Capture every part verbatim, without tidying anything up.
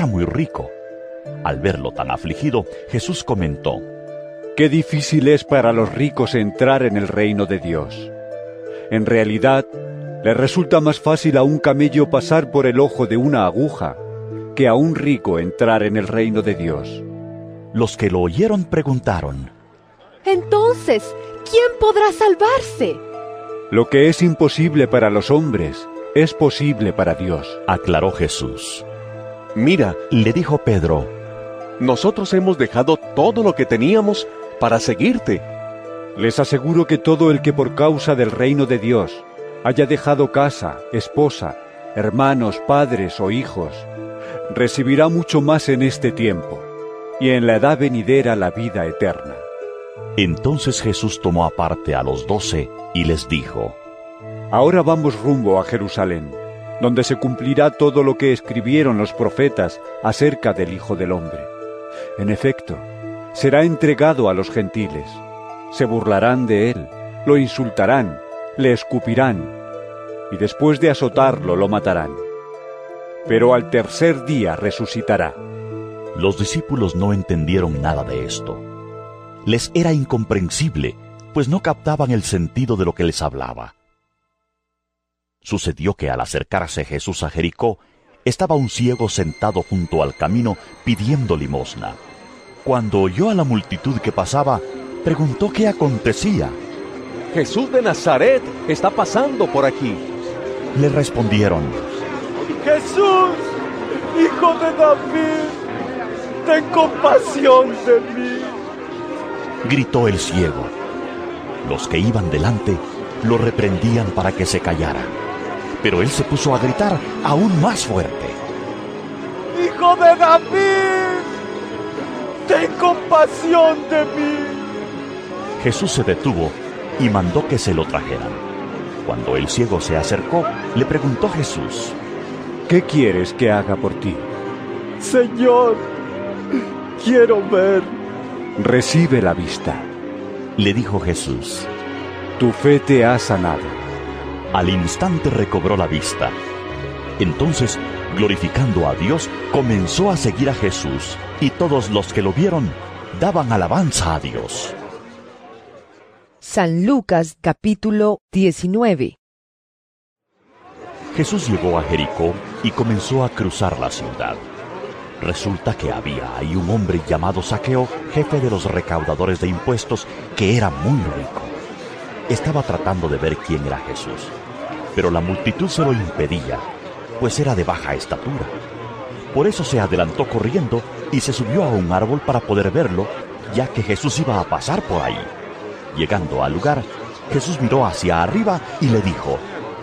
era muy rico. Al verlo tan afligido, Jesús comentó: «Qué difícil es para los ricos entrar en el reino de Dios. En realidad, les resulta más fácil a un camello pasar por el ojo de una aguja que a un rico entrar en el reino de Dios». Los que lo oyeron preguntaron: Entonces, ¿quién podrá salvarse? «Lo que es imposible para los hombres es posible para Dios», aclaró Jesús. «Mira», le dijo Pedro, «nosotros hemos dejado todo lo que teníamos para seguirte». «Les aseguro que todo el que por causa del reino de Dios haya dejado casa, esposa, hermanos, padres o hijos, recibirá mucho más en este tiempo, y en la edad venidera la vida eterna». Entonces Jesús tomó aparte a los doce y les dijo: «Ahora vamos rumbo a Jerusalén, donde se cumplirá todo lo que escribieron los profetas acerca del Hijo del Hombre. En efecto, será entregado a los gentiles. Se burlarán de él, lo insultarán, le escupirán, y después de azotarlo lo matarán. Pero al tercer día resucitará». Los discípulos no entendieron nada de esto. Les era incomprensible, pues no captaban el sentido de lo que les hablaba. Sucedió que al acercarse Jesús a Jericó, estaba un ciego sentado junto al camino pidiendo limosna. Cuando oyó a la multitud que pasaba, preguntó qué acontecía. «Jesús de Nazaret está pasando por aquí». Le respondieron: «Jesús, hijo de David, ten compasión de mí». Gritó el ciego. Los que iban delante lo reprendían para que se callara, pero él se puso a gritar aún más fuerte: «¡Hijo de David, ten compasión de mí!». Jesús se detuvo y mandó que se lo trajeran. Cuando el ciego se acercó, le preguntó Jesús: «¿Qué quieres que haga por ti?». «Señor, quiero ver». «Recibe la vista», le dijo Jesús. «Tu fe te ha sanado». Al instante recobró la vista. Entonces, glorificando a Dios, comenzó a seguir a Jesús, y todos los que lo vieron daban alabanza a Dios. San Lucas capítulo diecinueve. Jesús llegó a Jericó y comenzó a cruzar la ciudad. Resulta que había ahí un hombre llamado Zaqueo, jefe de los recaudadores de impuestos, que era muy rico. Estaba tratando de ver quién era Jesús, pero la multitud se lo impedía, pues era de baja estatura. Por eso se adelantó corriendo y se subió a un árbol para poder verlo, ya que Jesús iba a pasar por ahí. Llegando al lugar, Jesús miró hacia arriba y le dijo: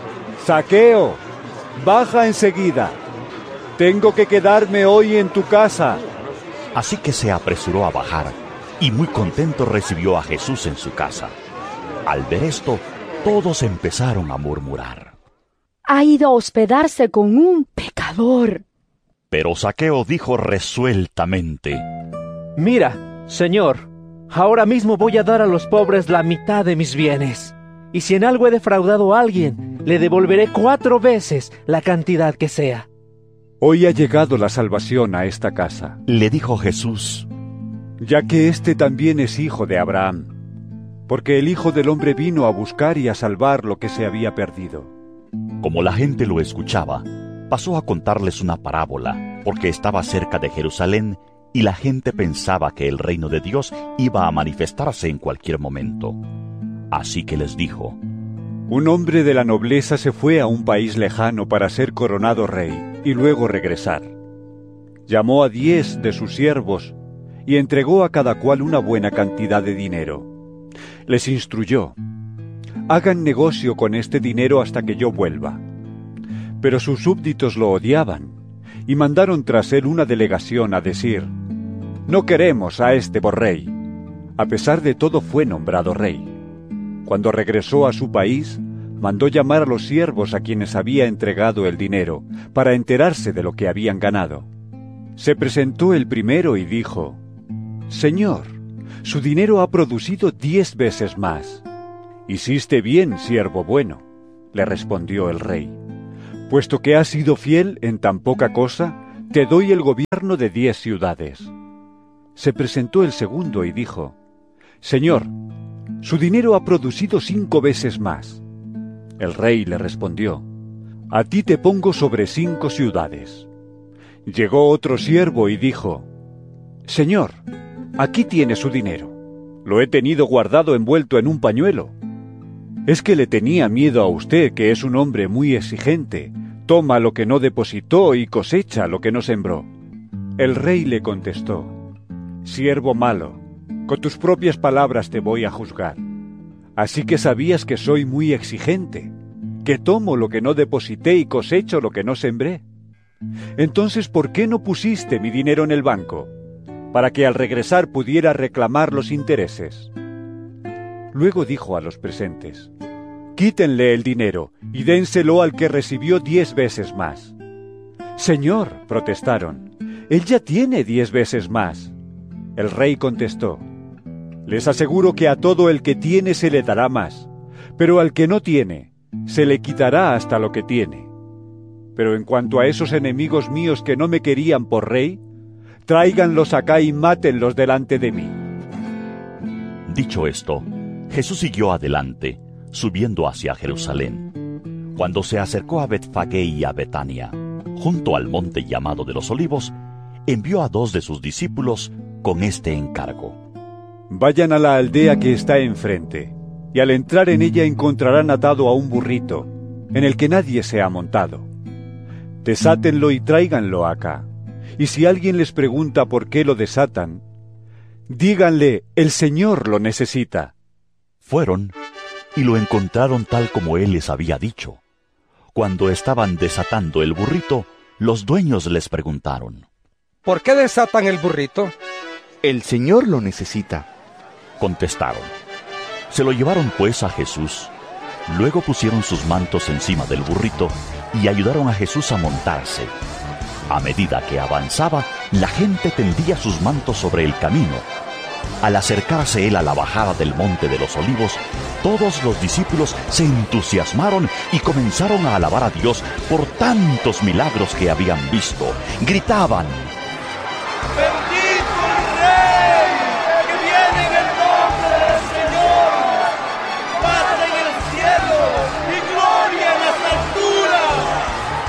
«Zaqueo, baja enseguida. Tengo que quedarme hoy en tu casa». Así que se apresuró a bajar, y muy contento recibió a Jesús en su casa. Al ver esto, todos empezaron a murmurar: «Ha ido a hospedarse con un pecador». Pero Zaqueo dijo resueltamente: «Mira, Señor, ahora mismo voy a dar a los pobres la mitad de mis bienes. Y si en algo he defraudado a alguien, le devolveré cuatro veces la cantidad que sea». «Hoy ha llegado la salvación a esta casa», le dijo Jesús, «ya que éste también es hijo de Abraham, porque el Hijo del Hombre vino a buscar y a salvar lo que se había perdido». Como la gente lo escuchaba, pasó a contarles una parábola, porque estaba cerca de Jerusalén y la gente pensaba que el reino de Dios iba a manifestarse en cualquier momento. Así que les dijo: Un hombre de la nobleza se fue a un país lejano para ser coronado rey y luego regresar. Llamó a diez de sus siervos y entregó a cada cual una buena cantidad de dinero. Les instruyó: hagan negocio con este dinero hasta que yo vuelva. Pero sus súbditos lo odiaban y mandaron tras él una delegación a decir: no queremos a este por rey. A pesar de todo fue nombrado rey. Cuando regresó a su país, mandó llamar a los siervos a quienes había entregado el dinero, para enterarse de lo que habían ganado. Se presentó el primero y dijo: Señor, su dinero ha producido diez veces más. Hiciste bien, siervo bueno, le respondió el rey. Puesto que has sido fiel en tan poca cosa, te doy el gobierno de diez ciudades. Se presentó el segundo y dijo, Señor, su dinero ha producido cinco veces más. El rey le respondió, a ti te pongo sobre cinco ciudades. Llegó otro siervo y dijo, Señor, aquí tiene su dinero. Lo he tenido guardado envuelto en un pañuelo. Es que le tenía miedo a usted, que es un hombre muy exigente. Toma lo que no depositó y cosecha lo que no sembró. El rey le contestó, siervo malo, con tus propias palabras te voy a juzgar. Así que sabías que soy muy exigente, que tomo lo que no deposité y cosecho lo que no sembré. Entonces, ¿por qué no pusiste mi dinero en el banco? Para que al regresar pudiera reclamar los intereses. Luego dijo a los presentes, quítenle el dinero y dénselo al que recibió diez veces más. Señor, protestaron, él ya tiene diez veces más. El rey contestó, les aseguro que a todo el que tiene se le dará más, pero al que no tiene, se le quitará hasta lo que tiene. Pero en cuanto a esos enemigos míos que no me querían por rey, tráiganlos acá y mátenlos delante de mí. Dicho esto, Jesús siguió adelante, subiendo hacia Jerusalén. Cuando se acercó a Betfagé y a Betania, junto al monte llamado de los Olivos, envió a dos de sus discípulos con este encargo. Vayan a la aldea que está enfrente, y al entrar en ella encontrarán atado a un burrito, en el que nadie se ha montado. Desátenlo y tráiganlo acá. Y si alguien les pregunta por qué lo desatan, díganle, el Señor lo necesita. Fueron y lo encontraron tal como él les había dicho. Cuando estaban desatando el burrito, los dueños les preguntaron, ¿por qué desatan el burrito? El Señor lo necesita. Contestaron. Se lo llevaron pues a Jesús. Luego pusieron sus mantos encima del burrito y ayudaron a Jesús a montarse. A medida que avanzaba, la gente tendía sus mantos sobre el camino. Al acercarse él a la bajada del monte de los Olivos, todos los discípulos se entusiasmaron y comenzaron a alabar a Dios por tantos milagros que habían visto. Gritaban, ¡Bendito el Rey, que viene en el nombre del Señor! ¡Paz en el cielo y gloria en las alturas!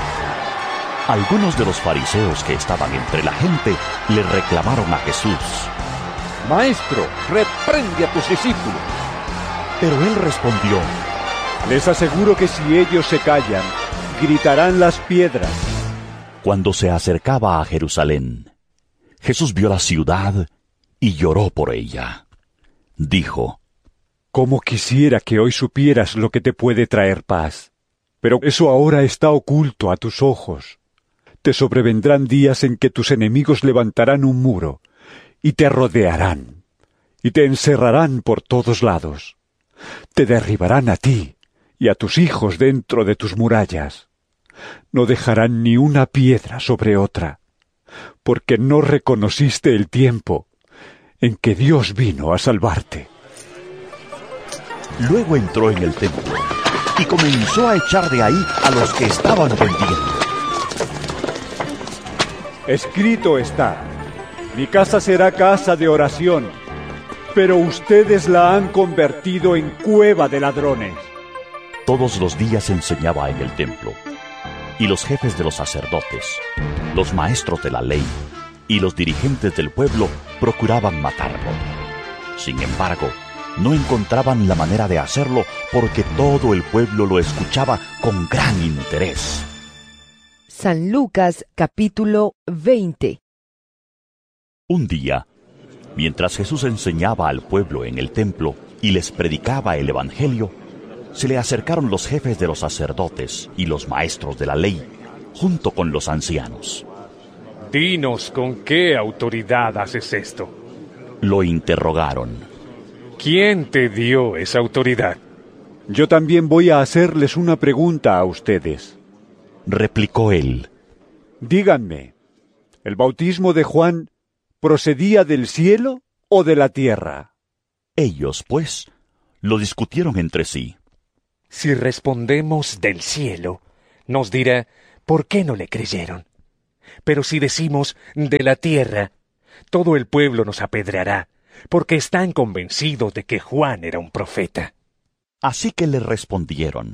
Algunos de los fariseos que estaban entre la gente le reclamaron a Jesús. Maestro, reprende a tus discípulos. Pero él respondió, les aseguro que si ellos se callan, gritarán las piedras. Cuando se acercaba a Jerusalén, Jesús vio la ciudad y lloró por ella. Dijo, cómo quisiera que hoy supieras lo que te puede traer paz. Pero eso ahora está oculto a tus ojos. Te sobrevendrán días en que tus enemigos levantarán un muro, y te rodearán, y te encerrarán por todos lados. Te derribarán a ti y a tus hijos dentro de tus murallas. No dejarán ni una piedra sobre otra, porque no reconociste el tiempo en que Dios vino a salvarte. Luego entró en el templo y comenzó a echar de ahí a los que estaban vendiendo. Escrito está, mi casa será casa de oración, pero ustedes la han convertido en cueva de ladrones. Todos los días enseñaba en el templo, y los jefes de los sacerdotes, los maestros de la ley y los dirigentes del pueblo procuraban matarlo. Sin embargo, no encontraban la manera de hacerlo porque todo el pueblo lo escuchaba con gran interés. San Lucas capítulo veinte. Un día, mientras Jesús enseñaba al pueblo en el templo y les predicaba el Evangelio, se le acercaron los jefes de los sacerdotes y los maestros de la ley, junto con los ancianos. Dinos con qué autoridad haces esto. Lo interrogaron. ¿Quién te dio esa autoridad? Yo también voy a hacerles una pregunta a ustedes. Replicó él. Díganme, ¿el bautismo de Juan procedía del cielo o de la tierra? Ellos, pues, lo discutieron entre sí. Si respondemos del cielo, nos dirá por qué no le creyeron. Pero si decimos de la tierra, todo el pueblo nos apedreará, porque están convencidos de que Juan era un profeta. Así que le respondieron: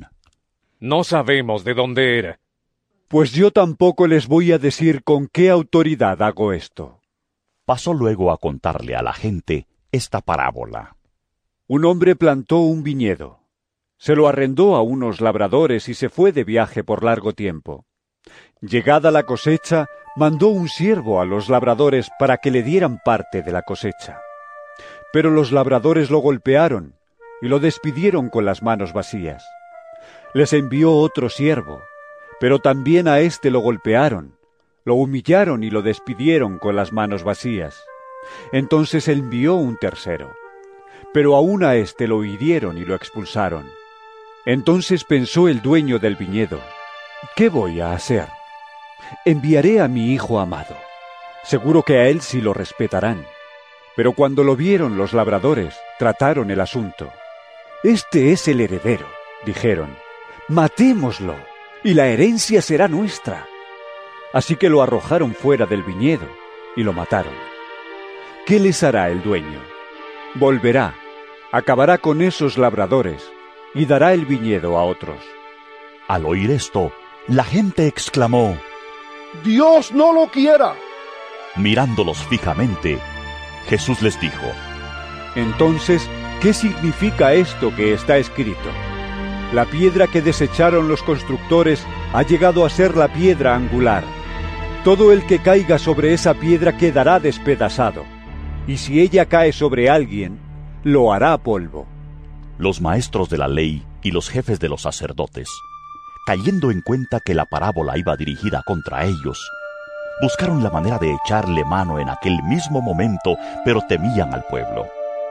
No sabemos de dónde era. Pues yo tampoco les voy a decir con qué autoridad hago esto. Pasó luego a contarle a la gente esta parábola. Un hombre plantó un viñedo. Se lo arrendó a unos labradores y se fue de viaje por largo tiempo. Llegada la cosecha, mandó un siervo a los labradores para que le dieran parte de la cosecha. Pero los labradores lo golpearon y lo despidieron con las manos vacías. Les envió otro siervo, pero también a éste lo golpearon, lo humillaron y lo despidieron con las manos vacías. Entonces envió un tercero, pero aún a éste lo hirieron y lo expulsaron. Entonces pensó el dueño del viñedo: ¿qué voy a hacer? Enviaré a mi hijo amado. Seguro que a él sí lo respetarán. Pero cuando lo vieron los labradores, trataron el asunto. Este es el heredero, dijeron. Matémoslo, y la herencia será nuestra. Así que lo arrojaron fuera del viñedo y lo mataron. ¿Qué les hará el dueño? Volverá, acabará con esos labradores y dará el viñedo a otros. Al oír esto, la gente exclamó: ¡Dios no lo quiera! Mirándolos fijamente, Jesús les dijo: Entonces, ¿qué significa esto que está escrito? La piedra que desecharon los constructores ha llegado a ser la piedra angular. Todo el que caiga sobre esa piedra quedará despedazado, y si ella cae sobre alguien, lo hará polvo. Los maestros de la ley y los jefes de los sacerdotes, cayendo en cuenta que la parábola iba dirigida contra ellos, buscaron la manera de echarle mano en aquel mismo momento, pero temían al pueblo.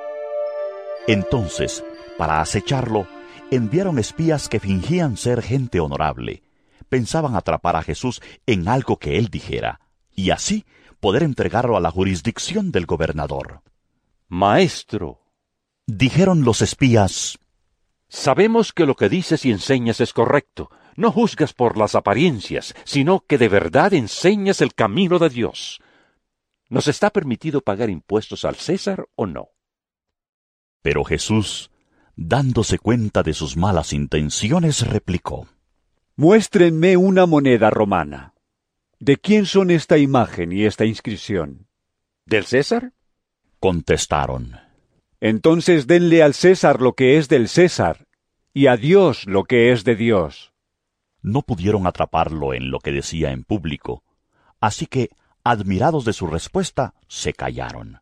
Entonces, para acecharlo, enviaron espías que fingían ser gente honorable. Pensaban atrapar a Jesús en algo que él dijera, y así poder entregarlo a la jurisdicción del gobernador. Maestro, dijeron los espías, sabemos que lo que dices y enseñas es correcto. No juzgas por las apariencias, sino que de verdad enseñas el camino de Dios. ¿Nos está permitido pagar impuestos al César o no? Pero Jesús, dándose cuenta de sus malas intenciones, replicó: Muéstrenme una moneda romana. ¿De quién son esta imagen y esta inscripción? ¿Del César? Contestaron. Entonces denle al César lo que es del César, y a Dios lo que es de Dios. No pudieron atraparlo en lo que decía en público, así que, admirados de su respuesta, se callaron.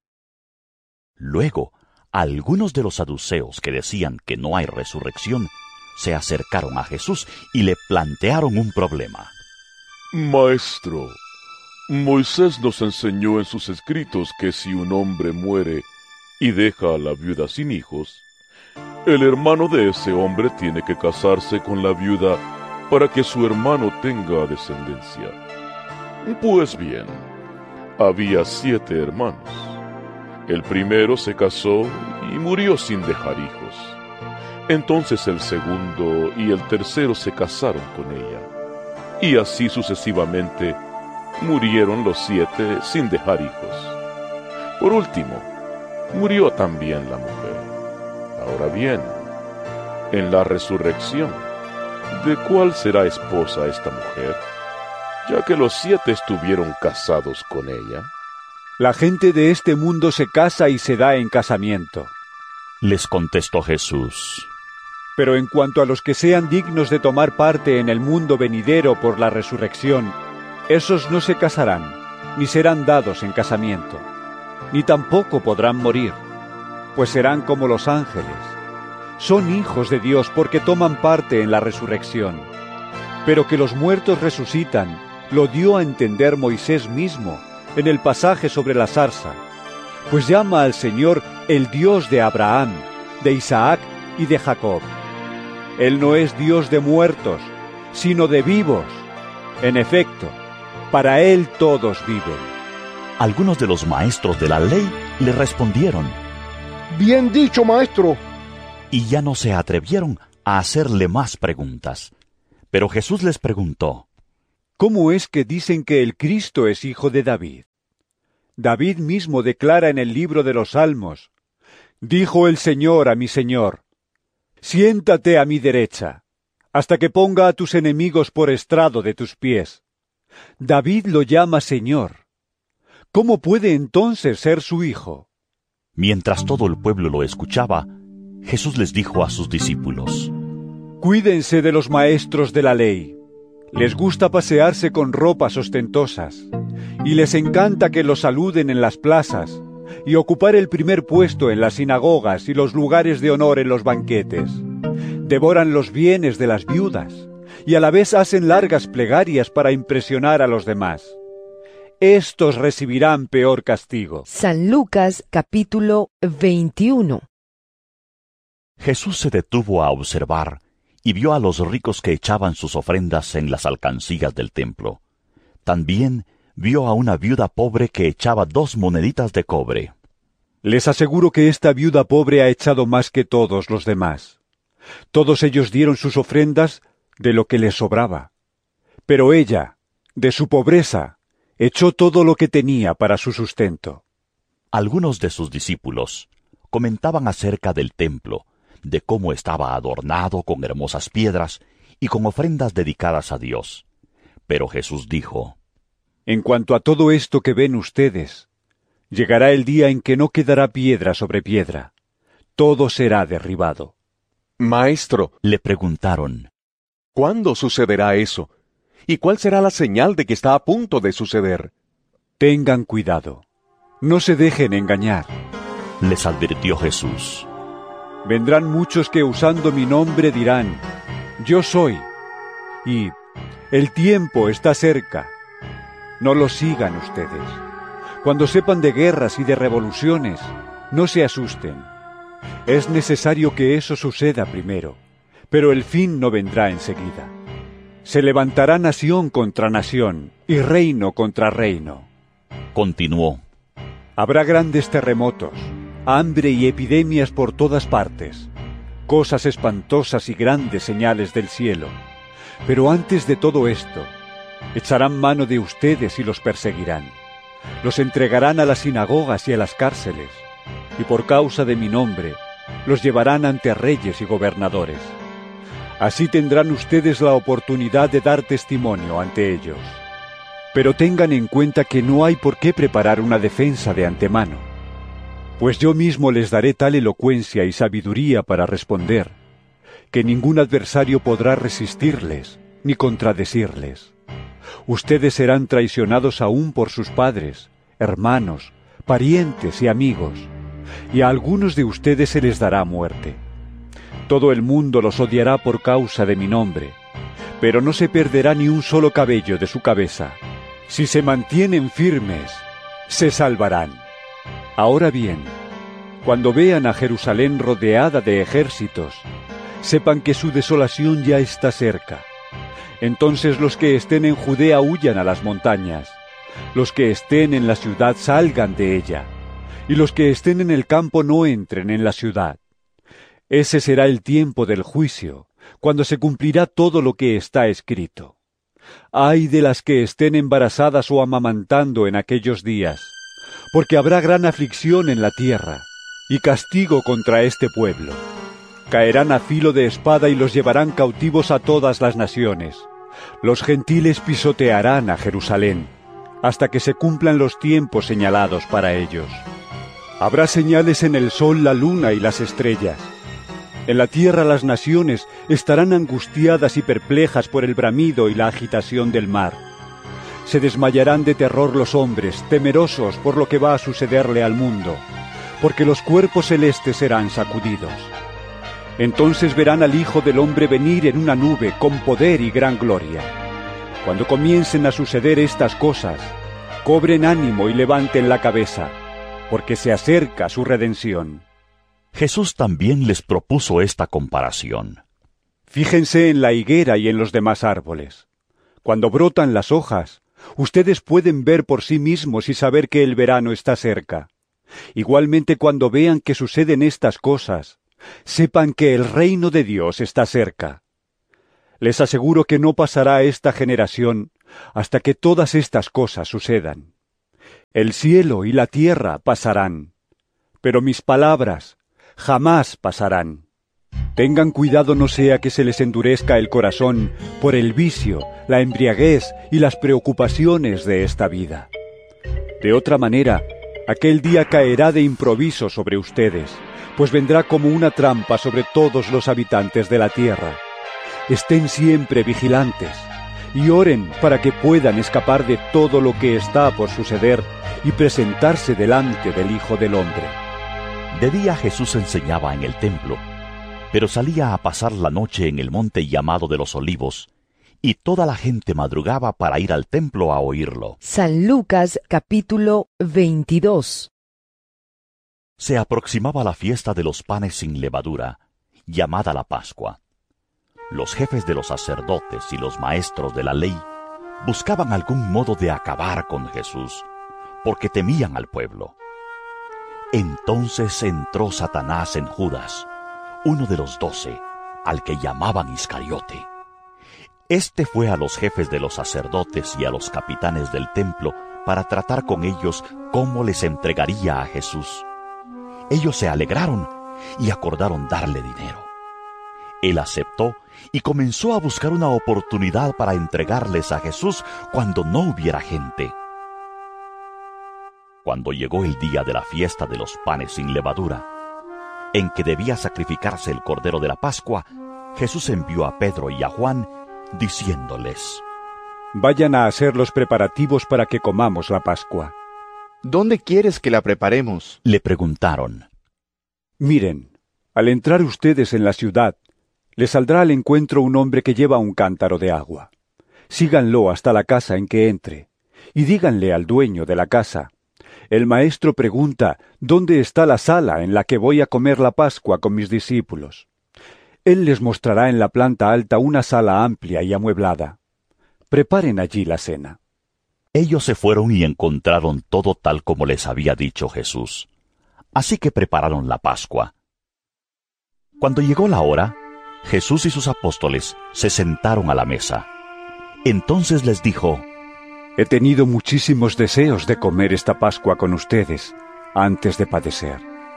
Luego, algunos de los saduceos que decían que no hay resurrección, se acercaron a Jesús y le plantearon un problema. Maestro, Moisés nos enseñó en sus escritos que si un hombre muere y deja a la viuda sin hijos, el hermano de ese hombre tiene que casarse con la viuda para que su hermano tenga descendencia. Pues bien, había siete hermanos. El primero se casó y murió sin dejar hijos. Entonces el segundo y el tercero se casaron con ella. Y así sucesivamente murieron los siete sin dejar hijos. Por último, murió también la mujer. Ahora bien, en la resurrección, ¿de cuál será esposa esta mujer? Ya que los siete estuvieron casados con ella. La gente de este mundo se casa y se da en casamiento. Les contestó Jesús. Pero en cuanto a los que sean dignos de tomar parte en el mundo venidero por la resurrección, esos no se casarán, ni serán dados en casamiento, ni tampoco podrán morir, pues serán como los ángeles. Son hijos de Dios porque toman parte en la resurrección. Pero que los muertos resucitan, lo dio a entender Moisés mismo en el pasaje sobre la zarza, pues llama al Señor el Dios de Abraham, de Isaac y de Jacob. Él no es Dios de muertos, sino de vivos. En efecto, para Él todos viven. Algunos de los maestros de la ley le respondieron: Bien dicho, maestro. Y ya no se atrevieron a hacerle más preguntas. Pero Jesús les preguntó: ¿cómo es que dicen que el Cristo es hijo de David? David mismo declara en el libro de los Salmos: dijo el Señor a mi Señor, siéntate a mi derecha, hasta que ponga a tus enemigos por estrado de tus pies. David lo llama Señor. ¿Cómo puede entonces ser su hijo? Mientras todo el pueblo lo escuchaba, Jesús les dijo a sus discípulos: cuídense de los maestros de la ley. Les gusta pasearse con ropas ostentosas, y les encanta que los saluden en las plazas, y ocupar el primer puesto en las sinagogas y los lugares de honor en los banquetes. Devoran los bienes de las viudas, y a la vez hacen largas plegarias para impresionar a los demás. Estos recibirán peor castigo. San Lucas capítulo veintiuno. Jesús se detuvo a observar y vio a los ricos que echaban sus ofrendas en las alcancías del templo. También vio a una viuda pobre que echaba dos moneditas de cobre. Les aseguro que esta viuda pobre ha echado más que todos los demás. Todos ellos dieron sus ofrendas de lo que les sobraba. Pero ella, de su pobreza, echó todo lo que tenía para su sustento. Algunos de sus discípulos comentaban acerca del templo, de cómo estaba adornado con hermosas piedras y con ofrendas dedicadas a Dios. Pero Jesús dijo: en cuanto a todo esto que ven ustedes, llegará el día en que no quedará piedra sobre piedra. Todo será derribado. Maestro, le preguntaron: ¿cuándo sucederá eso? ¿Y cuál será la señal de que está a punto de suceder? Tengan cuidado. No se dejen engañar. Les advirtió Jesús. Vendrán muchos que usando mi nombre dirán: yo soy, y el tiempo está cerca. No lo sigan ustedes. Cuando sepan de guerras y de revoluciones, no se asusten. Es necesario que eso suceda primero, pero el fin no vendrá enseguida. Se levantará nación contra nación y reino contra reino. Continuó: habrá grandes terremotos, hambre y epidemias por todas partes, cosas espantosas y grandes señales del cielo. Pero antes de todo esto, echarán mano de ustedes y los perseguirán. Los entregarán a las sinagogas y a las cárceles, y por causa de mi nombre, los llevarán ante reyes y gobernadores. Así tendrán ustedes la oportunidad de dar testimonio ante ellos. Pero tengan en cuenta que no hay por qué preparar una defensa de antemano, pues yo mismo les daré tal elocuencia y sabiduría para responder, que ningún adversario podrá resistirles ni contradecirles. Ustedes serán traicionados aún por sus padres, hermanos, parientes y amigos, y a algunos de ustedes se les dará muerte. Todo el mundo los odiará por causa de mi nombre, pero no se perderá ni un solo cabello de su cabeza. Si se mantienen firmes, se salvarán. Ahora bien, cuando vean a Jerusalén rodeada de ejércitos, sepan que su desolación ya está cerca. Entonces los que estén en Judea huyan a las montañas, los que estén en la ciudad salgan de ella, y los que estén en el campo no entren en la ciudad. Ese será el tiempo del juicio, cuando se cumplirá todo lo que está escrito. Ay de las que estén embarazadas o amamantando en aquellos días, porque habrá gran aflicción en la tierra, y castigo contra este pueblo. Caerán a filo de espada y los llevarán cautivos a todas las naciones. Los gentiles pisotearán a Jerusalén, hasta que se cumplan los tiempos señalados para ellos. Habrá señales en el sol, la luna y las estrellas. En la tierra las naciones estarán angustiadas y perplejas por el bramido y la agitación del mar. Se desmayarán de terror los hombres, temerosos por lo que va a sucederle al mundo, porque los cuerpos celestes serán sacudidos. Entonces verán al Hijo del Hombre venir en una nube con poder y gran gloria. Cuando comiencen a suceder estas cosas, cobren ánimo y levanten la cabeza, porque se acerca su redención. Jesús también les propuso esta comparación. Fíjense en la higuera y en los demás árboles. Cuando brotan las hojas, ustedes pueden ver por sí mismos y saber que el verano está cerca. Igualmente, cuando vean que suceden estas cosas, sepan que el reino de Dios está cerca. Les aseguro que no pasará esta generación hasta que todas estas cosas sucedan. El cielo y la tierra pasarán, pero mis palabras jamás pasarán. Tengan cuidado no sea que se les endurezca el corazón por el vicio, la embriaguez y las preocupaciones de esta vida. De otra manera, aquel día caerá de improviso sobre ustedes, pues vendrá como una trampa sobre todos los habitantes de la tierra. Estén siempre vigilantes y oren para que puedan escapar de todo lo que está por suceder y presentarse delante del Hijo del Hombre. De día Jesús enseñaba en el templo, pero salía a pasar la noche en el monte llamado de los Olivos, y toda la gente madrugaba para ir al templo a oírlo. San Lucas capítulo veintidós. Se aproximaba la fiesta de los panes sin levadura, llamada la Pascua. Los jefes de los sacerdotes y los maestros de la ley buscaban algún modo de acabar con Jesús, porque temían al pueblo. Entonces entró Satanás en Judas, uno de los doce, al que llamaban Iscariote. Este fue a los jefes de los sacerdotes y a los capitanes del templo para tratar con ellos cómo les entregaría a Jesús. Ellos se alegraron y acordaron darle dinero. Él aceptó y comenzó a buscar una oportunidad para entregarles a Jesús cuando no hubiera gente. Cuando llegó el día de la fiesta de los panes sin levadura, en que debía sacrificarse el cordero de la Pascua, Jesús envió a Pedro y a Juan, diciéndoles: Vayan a hacer los preparativos para que comamos la Pascua. ¿Dónde quieres que la preparemos? Le preguntaron. Miren, al entrar ustedes en la ciudad, les saldrá al encuentro un hombre que lleva un cántaro de agua. Síganlo hasta la casa en que entre, y díganle al dueño de la casa: El maestro pregunta, ¿dónde está la sala en la que voy a comer la Pascua con mis discípulos? Él les mostrará en la planta alta una sala amplia y amueblada. Preparen allí la cena. Ellos se fueron y encontraron todo tal como les había dicho Jesús. Así que prepararon la Pascua. Cuando llegó la hora, Jesús y sus apóstoles se sentaron a la mesa. Entonces les dijo: He tenido muchísimos deseos de comer esta Pascua con ustedes antes de padecer.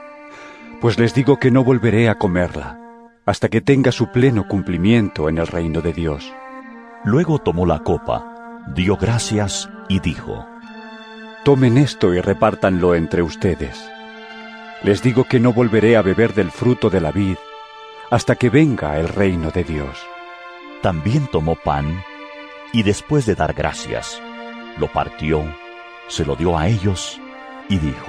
Pues les digo que no volveré a comerla hasta que tenga su pleno cumplimiento en el reino de Dios. Luego tomó la copa, dio gracias y dijo: Tomen esto y repártanlo entre ustedes. Les digo que no volveré a beber del fruto de la vid hasta que venga el reino de Dios. También tomó pan y después de dar gracias, lo partió, se lo dio a ellos y dijo: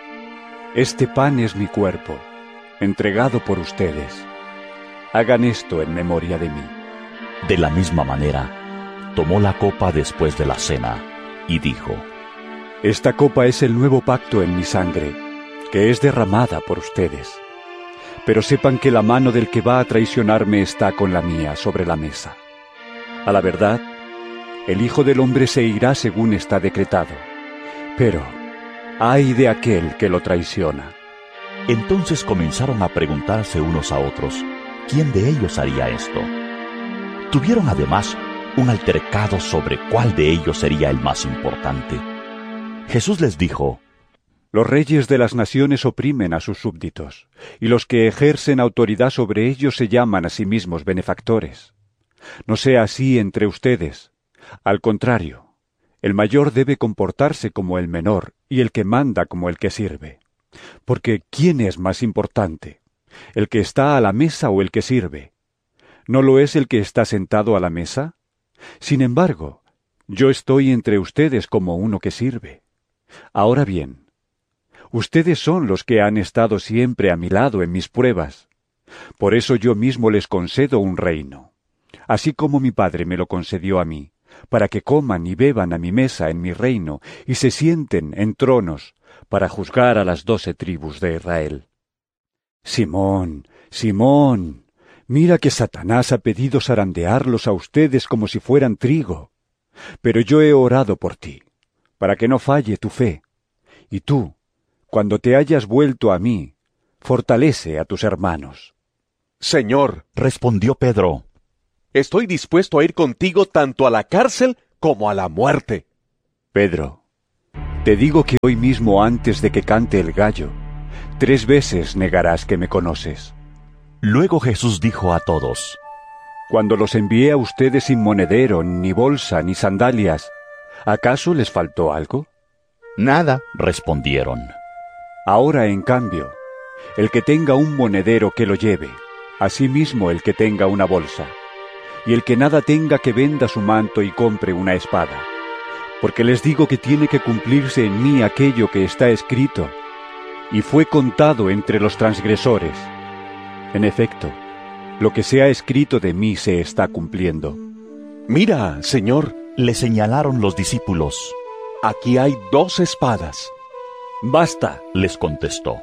Este pan es mi cuerpo, entregado por ustedes. Hagan esto en memoria de mí. De la misma manera, tomó la copa después de la cena y dijo: Esta copa es el nuevo pacto en mi sangre, que es derramada por ustedes. Pero sepan que la mano del que va a traicionarme está con la mía sobre la mesa. A la verdad, el Hijo del Hombre se irá según está decretado, pero ay de aquel que lo traiciona. Entonces comenzaron a preguntarse unos a otros quién de ellos haría esto. Tuvieron además un altercado sobre cuál de ellos sería el más importante. Jesús les dijo: Los reyes de las naciones oprimen a sus súbditos, y los que ejercen autoridad sobre ellos se llaman a sí mismos benefactores. No sea así entre ustedes. Al contrario, el mayor debe comportarse como el menor y el que manda como el que sirve. Porque ¿quién es más importante? ¿El que está a la mesa o el que sirve? ¿No lo es el que está sentado a la mesa? Sin embargo, yo estoy entre ustedes como uno que sirve. Ahora bien, ustedes son los que han estado siempre a mi lado en mis pruebas. Por eso yo mismo les concedo un reino, así como mi Padre me lo concedió a mí, para que coman y beban a mi mesa en mi reino y se sienten en tronos para juzgar a las doce tribus de Israel. Simón, Simón, mira que Satanás ha pedido zarandearlos a ustedes como si fueran trigo, pero yo he orado por ti, para que no falle tu fe, y tú, cuando te hayas vuelto a mí, fortalece a tus hermanos. Señor, respondió Pedro, estoy dispuesto a ir contigo tanto a la cárcel como a la muerte. Pedro, te digo que hoy mismo antes de que cante el gallo, tres veces negarás que me conoces. Luego Jesús dijo a todos: Cuando los envié a ustedes sin monedero, ni bolsa, ni sandalias, ¿acaso les faltó algo? Nada, respondieron. Ahora, en cambio, el que tenga un monedero que lo lleve, asimismo el que tenga una bolsa, y el que nada tenga que venda su manto y compre una espada. Porque les digo que tiene que cumplirse en mí aquello que está escrito, y fue contado entre los transgresores. En efecto, lo que se ha escrito de mí se está cumpliendo. Mira, Señor, le señalaron los discípulos. Aquí hay dos espadas. Basta, les contestó.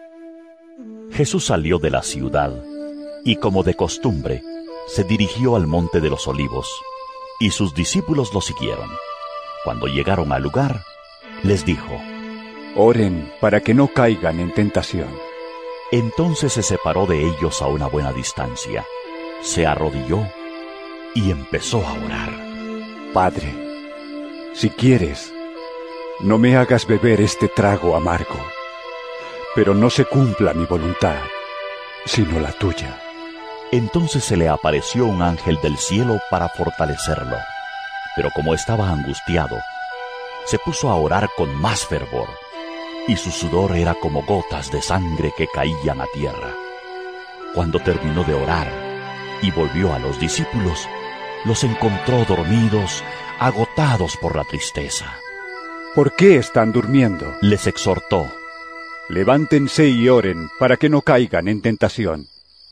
Jesús salió de la ciudad, y como de costumbre, se dirigió al monte de los Olivos, y sus discípulos lo siguieron. Cuando llegaron al lugar, les dijo: Oren para que no caigan en tentación. Entonces se separó de ellos a una buena distancia, se arrodilló y empezó a orar. Padre, si quieres, no me hagas beber este trago amargo, pero no se cumpla mi voluntad, sino la tuya. Entonces se le apareció un ángel del cielo para fortalecerlo, pero como estaba angustiado, se puso a orar con más fervor, y su sudor era como gotas de sangre que caían a tierra. Cuando terminó de orar y volvió a los discípulos, los encontró dormidos, agotados por la tristeza. ¿Por qué están durmiendo?, les exhortó. Levántense y oren para que no caigan en tentación.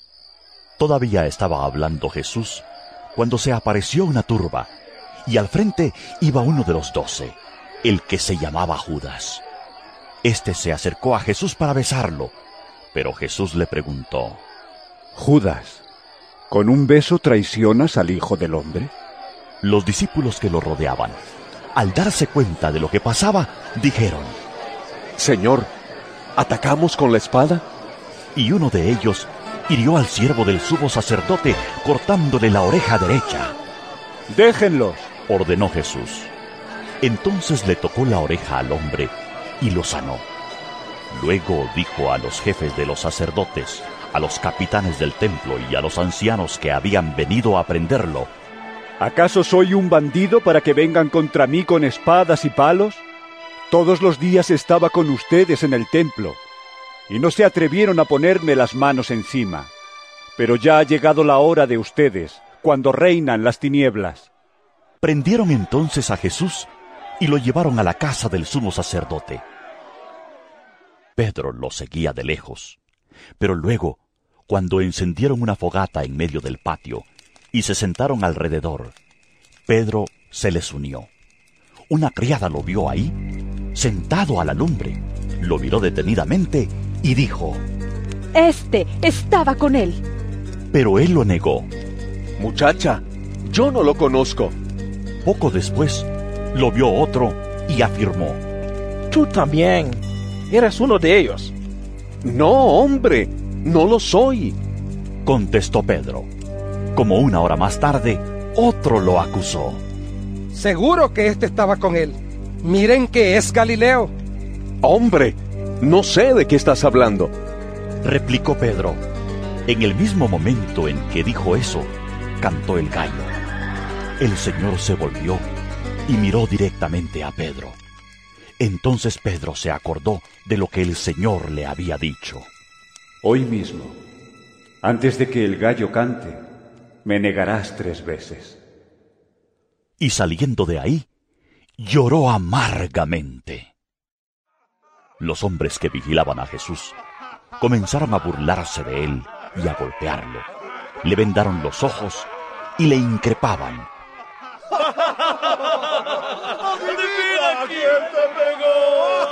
Todavía estaba hablando Jesús cuando se apareció una turba, y al frente iba uno de los doce, el que se llamaba Judas. Este se acercó a Jesús para besarlo, pero Jesús le preguntó: Judas, ¿con un beso traicionas al Hijo del Hombre? Los discípulos que lo rodeaban, al darse cuenta de lo que pasaba, dijeron: Señor, ¿atacamos con la espada? Y uno de ellos hirió al siervo del sumo sacerdote, cortándole la oreja derecha. ¡Déjenlos!, ordenó Jesús. Entonces le tocó la oreja al hombre y lo sanó. Luego dijo a los jefes de los sacerdotes, a los capitanes del templo y a los ancianos que habían venido a prenderlo: ¿Acaso soy un bandido para que vengan contra mí con espadas y palos? Todos los días estaba con ustedes en el templo, y no se atrevieron a ponerme las manos encima. Pero ya ha llegado la hora de ustedes, cuando reinan las tinieblas. Prendieron entonces a Jesús y lo llevaron a la casa del sumo sacerdote. Pedro lo seguía de lejos, pero luego, cuando encendieron una fogata en medio del patio y se sentaron alrededor, Pedro se les unió. Una criada lo vio ahí, sentado a la lumbre, lo miró detenidamente y dijo: Este estaba con él. Pero él lo negó. Muchacha, yo no lo conozco. Poco después, lo vio otro y afirmó: Tú también eras uno de ellos. No, hombre, no lo soy, contestó Pedro. Como una hora más tarde, otro lo acusó. Seguro que este estaba con él. Miren que es Galileo. Hombre, no sé de qué estás hablando, replicó Pedro. En el mismo momento en que dijo eso, cantó el gallo. El Señor se volvió y miró directamente a Pedro. Entonces Pedro se acordó de lo que el Señor le había dicho: Hoy mismo, antes de que el gallo cante, me negarás tres veces. Y saliendo de ahí, lloró amargamente. Los hombres que vigilaban a Jesús comenzaron a burlarse de él y a golpearlo. Le vendaron los ojos y le increpaban. ¡Adivina quién te pegó!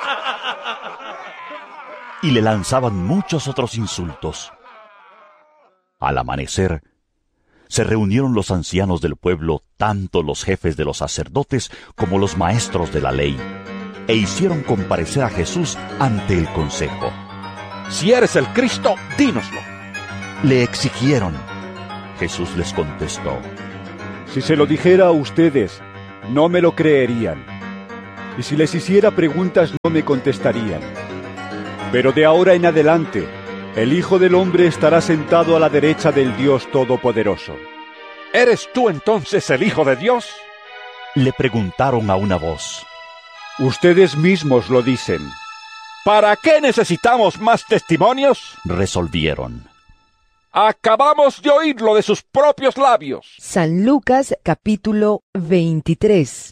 Y le lanzaban muchos otros insultos. Al amanecer, se reunieron los ancianos del pueblo, tanto los jefes de los sacerdotes como los maestros de la ley, e hicieron comparecer a Jesús ante el consejo. Si eres el Cristo, dínoslo, le exigieron. Jesús les contestó: Si se lo dijera a ustedes, no me lo creerían. Y si les hiciera preguntas no me contestarían. Pero de ahora en adelante, el Hijo del Hombre estará sentado a la derecha del Dios Todopoderoso. ¿Eres tú entonces el Hijo de Dios? Le preguntaron a una voz. Ustedes mismos lo dicen. ¿Para qué necesitamos más testimonios? Resolvieron. Acabamos de oírlo de sus propios labios. San Lucas capítulo veintitrés.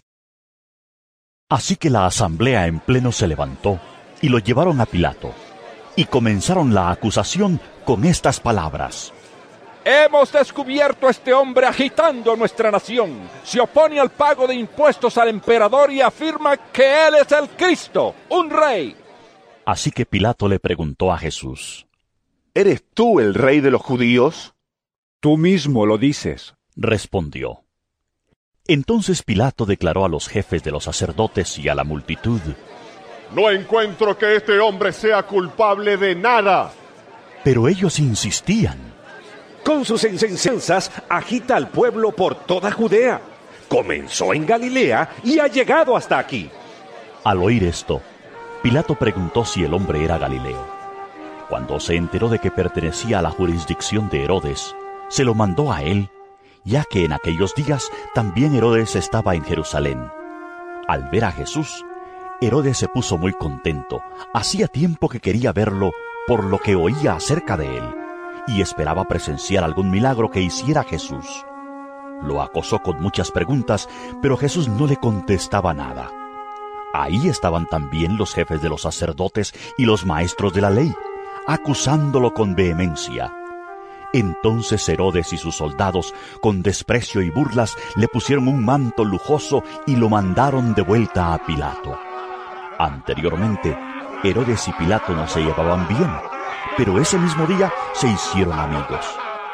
Así que la asamblea en pleno se levantó y lo llevaron a Pilato, y comenzaron la acusación con estas palabras. Hemos descubierto a este hombre agitando nuestra nación. Se opone al pago de impuestos al emperador y afirma que él es el Cristo, un rey. Así que Pilato le preguntó a Jesús. ¿Eres tú el rey de los judíos? Tú mismo lo dices, respondió. Entonces Pilato declaró a los jefes de los sacerdotes y a la multitud. No encuentro que este hombre sea culpable de nada. Pero ellos insistían. Con sus enseñanzas agita al pueblo por toda Judea. Comenzó en Galilea y ha llegado hasta aquí. Al oír esto, Pilato preguntó si el hombre era Galileo. Cuando se enteró de que pertenecía a la jurisdicción de Herodes, se lo mandó a él, ya que en aquellos días también Herodes estaba en Jerusalén. Al ver a Jesús, Herodes se puso muy contento. Hacía tiempo que quería verlo por lo que oía acerca de él, y esperaba presenciar algún milagro que hiciera Jesús. Lo acosó con muchas preguntas, pero Jesús no le contestaba nada. Ahí estaban también los jefes de los sacerdotes y los maestros de la ley, acusándolo con vehemencia. Entonces Herodes y sus soldados, con desprecio y burlas, le pusieron un manto lujoso y lo mandaron de vuelta a Pilato. Anteriormente, Herodes y Pilato no se llevaban bien, pero ese mismo día se hicieron amigos.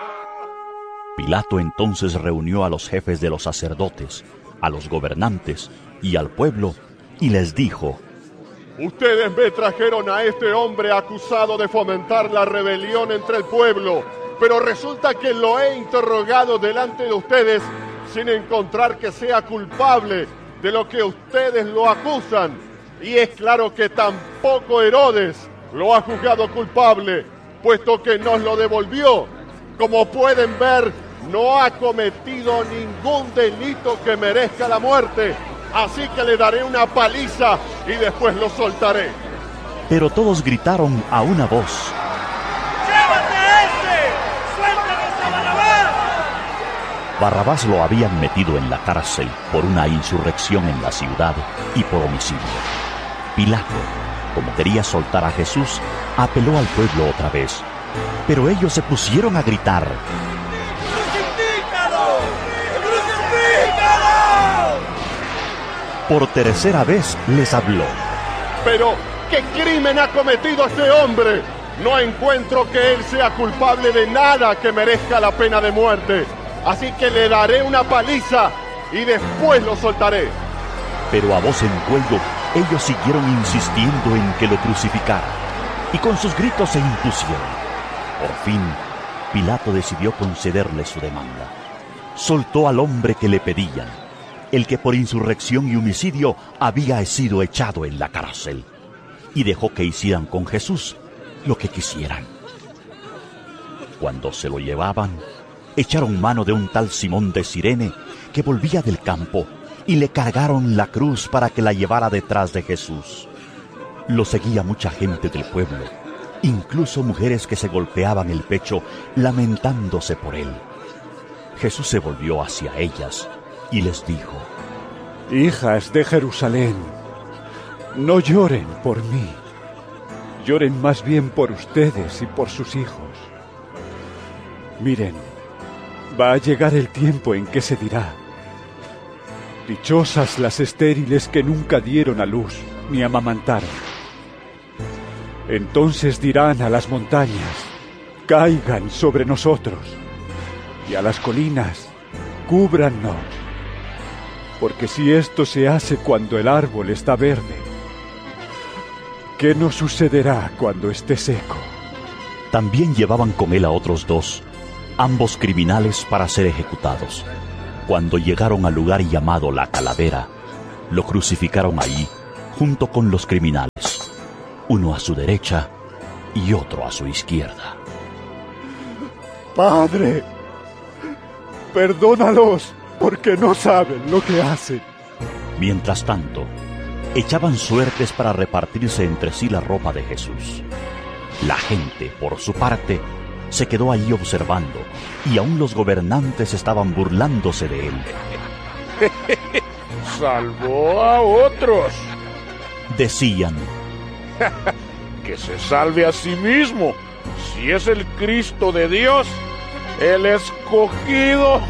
Pilato entonces reunió a los jefes de los sacerdotes, a los gobernantes y al pueblo, y les dijo: Ustedes me trajeron a este hombre acusado de fomentar la rebelión entre el pueblo, pero resulta que lo he interrogado delante de ustedes sin encontrar que sea culpable de lo que ustedes lo acusan. Y es claro que tampoco Herodes lo ha juzgado culpable, puesto que nos lo devolvió. Como pueden ver, no ha cometido ningún delito que merezca la muerte. Así que le daré una paliza y después lo soltaré. Pero todos gritaron a una voz: ¡Llévate a este! ¡Suéltanos a Barrabás! Barrabás lo habían metido en la cárcel por una insurrección en la ciudad y por homicidio. Pilato, como quería soltar a Jesús, apeló al pueblo otra vez, pero ellos se pusieron a gritar: ¡Crucifícalo! ¡Crucifícalo! Por tercera vez les habló: Pero, ¿qué crimen ha cometido este hombre? No encuentro que él sea culpable de nada que merezca la pena de muerte. Así que le daré una paliza y después lo soltaré. Pero a voz en cuello, ellos siguieron insistiendo en que lo crucificara, y con sus gritos se impusieron. Por fin, Pilato decidió concederle su demanda. Soltó al hombre que le pedían, el que por insurrección y homicidio había sido echado en la cárcel, y dejó que hicieran con Jesús lo que quisieran. Cuando se lo llevaban, echaron mano de un tal Simón de Cirene que volvía del campo, y le cargaron la cruz para que la llevara detrás de Jesús. Lo seguía mucha gente del pueblo, incluso mujeres que se golpeaban el pecho lamentándose por él. Jesús se volvió hacia ellas y les dijo: Hijas de Jerusalén, no lloren por mí, lloren más bien por ustedes y por sus hijos. Miren, va a llegar el tiempo en que se dirá: dichosas las estériles que nunca dieron a luz ni amamantaron. Entonces dirán a las montañas: caigan sobre nosotros, y a las colinas: cúbrannos. Porque si esto se hace cuando el árbol está verde, ¿qué nos sucederá cuando esté seco? También llevaban con él a otros dos, ambos criminales, para ser ejecutados. Cuando llegaron al lugar llamado La Calavera, lo crucificaron ahí, junto con los criminales, uno a su derecha y otro a su izquierda. Padre, perdónalos, porque no saben lo que hacen. Mientras tanto, echaban suertes para repartirse entre sí la ropa de Jesús. La gente, por su parte, se quedó allí observando, y aún los gobernantes estaban burlándose de él. Salvó a otros. Decían: que se salve a sí mismo, si es el Cristo de Dios, el escogido.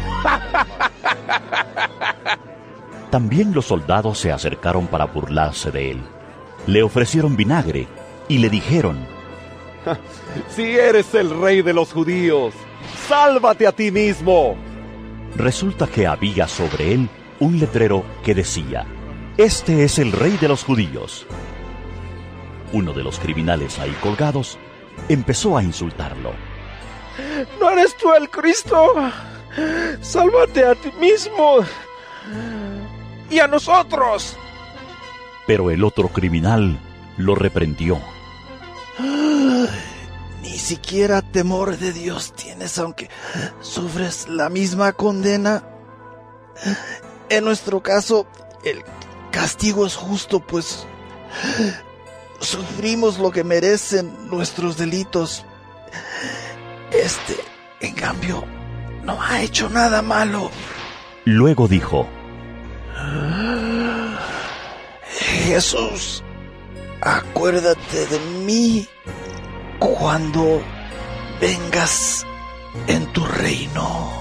También los soldados se acercaron para burlarse de él. Le ofrecieron vinagre y le dijeron: si eres el rey de los judíos, sálvate a ti mismo. Resulta que había sobre él un letrero que decía: este es el rey de los judíos. Uno de los criminales ahí colgados empezó a insultarlo. ¿No eres tú el Cristo? Sálvate a ti mismo y a nosotros. Pero el otro criminal lo reprendió. Ni siquiera temor de Dios tienes, aunque sufres la misma condena. En nuestro caso, el castigo es justo, pues sufrimos lo que merecen nuestros delitos. Este, en cambio, no ha hecho nada malo. Luego dijo: Jesús, acuérdate de mí cuando vengas en tu reino.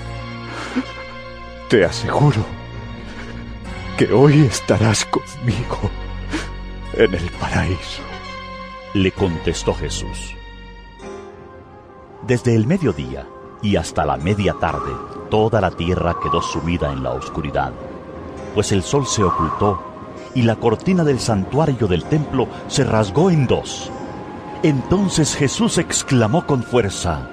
Te aseguro que hoy estarás conmigo en el paraíso. Le contestó Jesús. Desde el mediodía y hasta la media tarde, toda la tierra quedó sumida en la oscuridad, pues el sol se ocultó y la cortina del santuario del templo se rasgó en dos. Entonces Jesús exclamó con fuerza: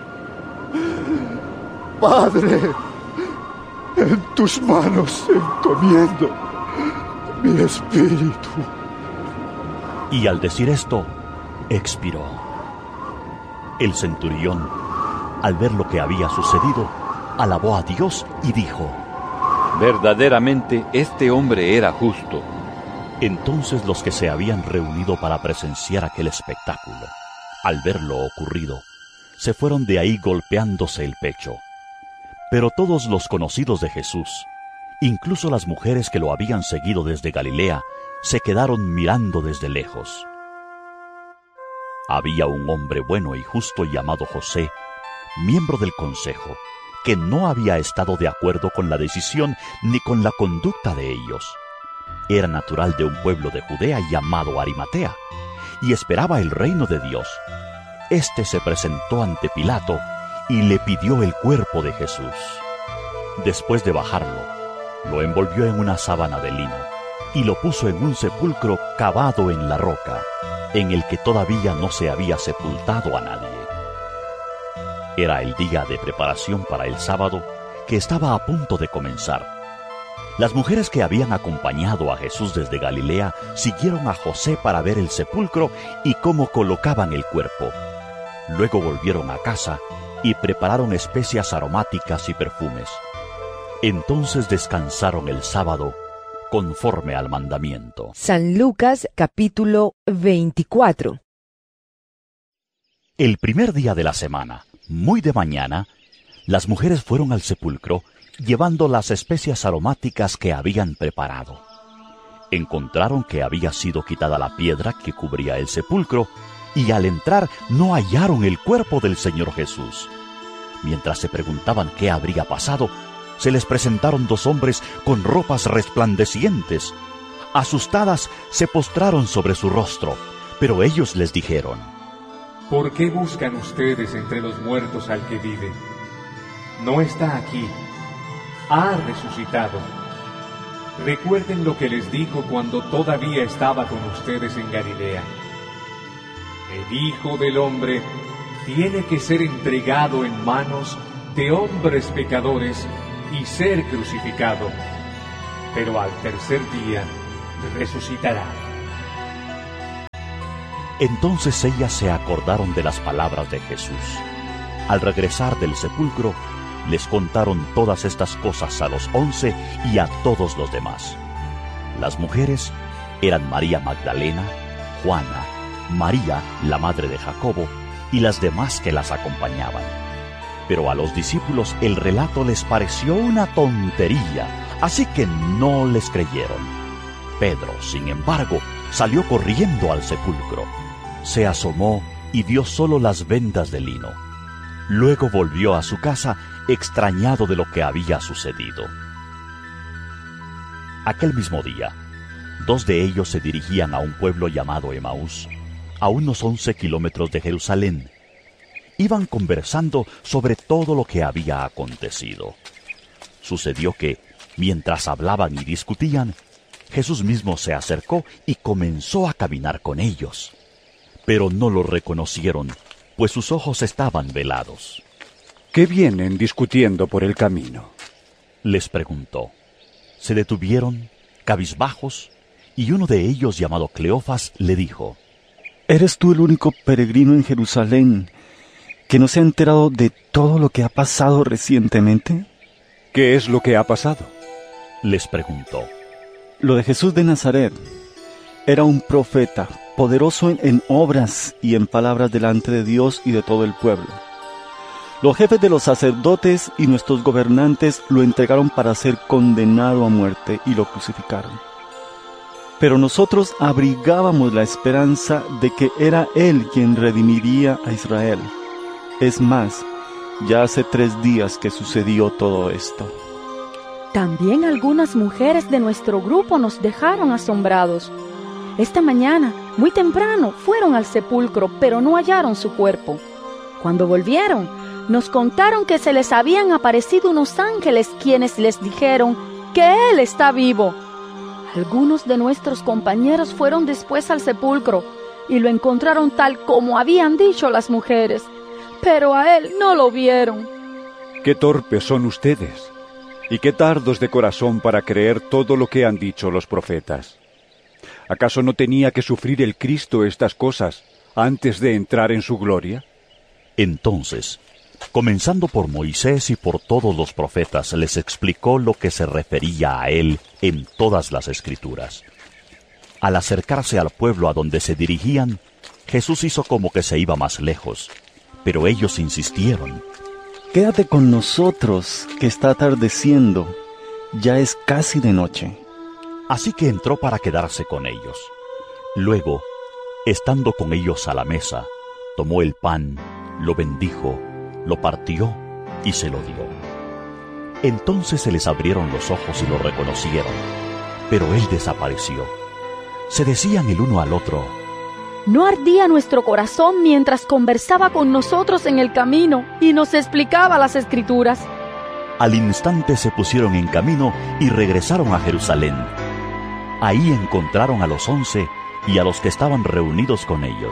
Padre, en tus manos encomiendo mi espíritu. Y al decir esto, expiró. El centurión, al ver lo que había sucedido, alabó a Dios y dijo: verdaderamente este hombre era justo. Entonces los que se habían reunido para presenciar aquel espectáculo, al ver lo ocurrido, se fueron de ahí golpeándose el pecho. Pero todos los conocidos de Jesús, incluso las mujeres que lo habían seguido desde Galilea, se quedaron mirando desde lejos. Había un hombre bueno y justo llamado José, miembro del consejo, que no había estado de acuerdo con la decisión ni con la conducta de ellos. Era natural de un pueblo de Judea llamado Arimatea, y esperaba el reino de Dios. Este se presentó ante Pilato y le pidió el cuerpo de Jesús. Después de bajarlo, lo envolvió en una sábana de lino y lo puso en un sepulcro cavado en la roca, en el que todavía no se había sepultado a nadie. Era el día de preparación para el sábado, que estaba a punto de comenzar. Las mujeres que habían acompañado a Jesús desde Galilea siguieron a José para ver el sepulcro y cómo colocaban el cuerpo. Luego volvieron a casa y prepararon especias aromáticas y perfumes. Entonces descansaron el sábado conforme al mandamiento. San Lucas capítulo veinticuatro. El primer día de la semana, muy de mañana, las mujeres fueron al sepulcro llevando las especias aromáticas que habían preparado. Encontraron que había sido quitada la piedra que cubría el sepulcro y al entrar no hallaron el cuerpo del Señor Jesús. Mientras se preguntaban qué habría pasado, se les presentaron dos hombres con ropas resplandecientes. Asustadas, se postraron sobre su rostro, pero ellos les dijeron: ¿por qué buscan ustedes entre los muertos al que vive? No está aquí, ha resucitado. Recuerden lo que les dijo cuando todavía estaba con ustedes en Galilea. El Hijo del Hombre tiene que ser entregado en manos de hombres pecadores y ser crucificado, pero al tercer día resucitará. Entonces ellas se acordaron de las palabras de Jesús. Al regresar del sepulcro, les contaron todas estas cosas a los once y a todos los demás. Las mujeres eran María Magdalena, Juana, María, la madre de Jacobo, y las demás que las acompañaban. Pero a los discípulos el relato les pareció una tontería, así que no les creyeron. Pedro, sin embargo, salió corriendo al sepulcro. Se asomó y vio solo las vendas de lino. Luego volvió a su casa extrañado de lo que había sucedido. Aquel mismo día, dos de ellos se dirigían a un pueblo llamado Emaús, a unos once kilómetros de Jerusalén. Iban conversando sobre todo lo que había acontecido. Sucedió que, mientras hablaban y discutían, Jesús mismo se acercó y comenzó a caminar con ellos. Pero no lo reconocieron, pues sus ojos estaban velados. ¿Qué vienen discutiendo por el camino?, les preguntó. Se detuvieron, cabizbajos, y uno de ellos, llamado Cleofas, le dijo: ¿Eres tú el único peregrino en Jerusalén que no se ha enterado de todo lo que ha pasado recientemente? ¿Qué es lo que ha pasado?, les preguntó. Lo de Jesús de Nazaret. Era un profeta, poderoso en, en obras y en palabras delante de Dios y de todo el pueblo. Los jefes de los sacerdotes y nuestros gobernantes lo entregaron para ser condenado a muerte y lo crucificaron. Pero nosotros abrigábamos la esperanza de que era Él quien redimiría a Israel. Es más, ya hace tres días que sucedió todo esto. También algunas mujeres de nuestro grupo nos dejaron asombrados. Esta mañana, muy temprano, fueron al sepulcro, pero no hallaron su cuerpo. Cuando volvieron, nos contaron que se les habían aparecido unos ángeles quienes les dijeron que Él está vivo. Algunos de nuestros compañeros fueron después al sepulcro y lo encontraron tal como habían dicho las mujeres, pero a Él no lo vieron. ¡Qué torpes son ustedes! Y qué tardos de corazón para creer todo lo que han dicho los profetas. ¿Acaso no tenía que sufrir el Cristo estas cosas antes de entrar en su gloria? Entonces, comenzando por Moisés y por todos los profetas, les explicó lo que se refería a él en todas las Escrituras. Al acercarse al pueblo a donde se dirigían, Jesús hizo como que se iba más lejos, pero ellos insistieron. Quédate con nosotros, que está atardeciendo. Ya es casi de noche. Así que entró para quedarse con ellos. Luego, estando con ellos a la mesa, tomó el pan, lo bendijo, lo partió y se lo dio. Entonces se les abrieron los ojos y lo reconocieron, pero él desapareció. Se decían el uno al otro: ¿no ardía nuestro corazón mientras conversaba con nosotros en el camino y nos explicaba las Escrituras? Al instante se pusieron en camino y regresaron a Jerusalén. Ahí encontraron a los once y a los que estaban reunidos con ellos.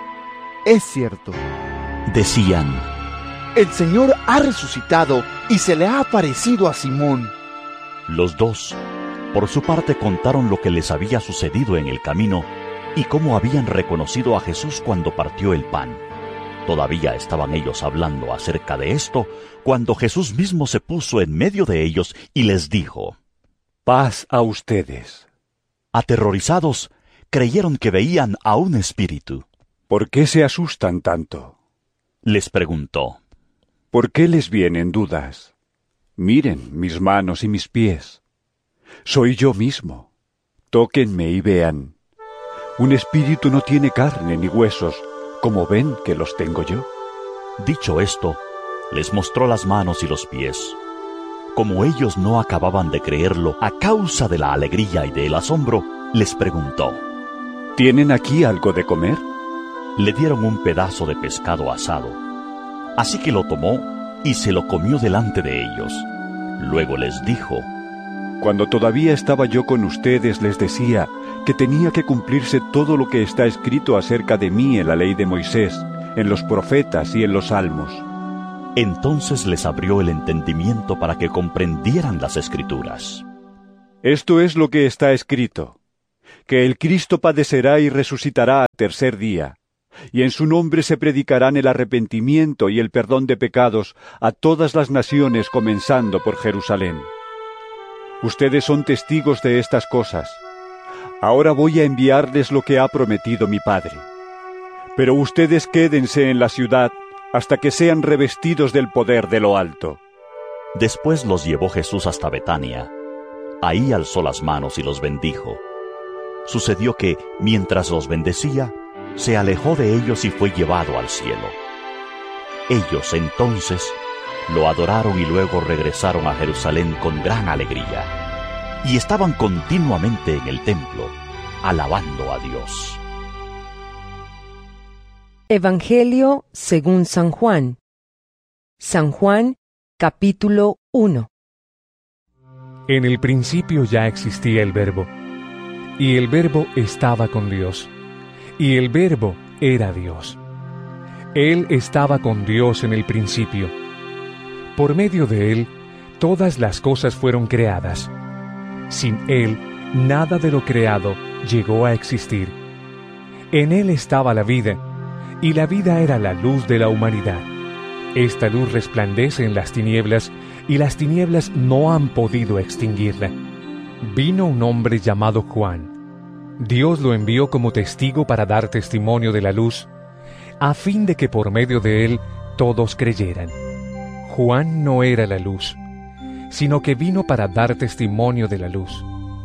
Es cierto, decían, el Señor ha resucitado y se le ha aparecido a Simón. Los dos, por su parte, contaron lo que les había sucedido en el camino y cómo habían reconocido a Jesús cuando partió el pan. Todavía estaban ellos hablando acerca de esto, cuando Jesús mismo se puso en medio de ellos y les dijo: paz a ustedes. Aterrorizados, creyeron que veían a un espíritu. ¿Por qué se asustan tanto?, les preguntó. ¿Por qué les vienen dudas? Miren mis manos y mis pies. Soy yo mismo. Tóquenme y vean. Un espíritu no tiene carne ni huesos, como ven que los tengo yo. Dicho esto, les mostró las manos y los pies. Como ellos no acababan de creerlo a causa de la alegría y del asombro, les preguntó: ¿tienen aquí algo de comer? Le dieron un pedazo de pescado asado. Así que lo tomó y se lo comió delante de ellos. Luego les dijo: cuando todavía estaba yo con ustedes les decía que tenía que cumplirse todo lo que está escrito acerca de mí en la ley de Moisés, en los profetas y en los salmos. Entonces les abrió el entendimiento para que comprendieran las Escrituras. Esto es lo que está escrito, que el Cristo padecerá y resucitará al tercer día, y en su nombre se predicarán el arrepentimiento y el perdón de pecados a todas las naciones, comenzando por Jerusalén. Ustedes son testigos de estas cosas. Ahora voy a enviarles lo que ha prometido mi Padre. Pero ustedes quédense en la ciudad hasta que sean revestidos del poder de lo alto. Después los llevó Jesús hasta Betania. Ahí alzó las manos y los bendijo. Sucedió que, mientras los bendecía, se alejó de ellos y fue llevado al cielo. Ellos entonces lo adoraron y luego regresaron a Jerusalén con gran alegría, y estaban continuamente en el templo, alabando a Dios. Evangelio según San Juan. San Juan, capítulo uno. En el principio ya existía el Verbo, y el Verbo estaba con Dios, y el Verbo era Dios. Él estaba con Dios en el principio. Por medio de Él, todas las cosas fueron creadas. Sin Él, nada de lo creado llegó a existir. En Él estaba la vida, y la vida era la luz de la humanidad. Esta luz resplandece en las tinieblas, y las tinieblas no han podido extinguirla. Vino un hombre llamado Juan. Dios lo envió como testigo para dar testimonio de la luz, a fin de que por medio de él todos creyeran. Juan no era la luz, sino que vino para dar testimonio de la luz.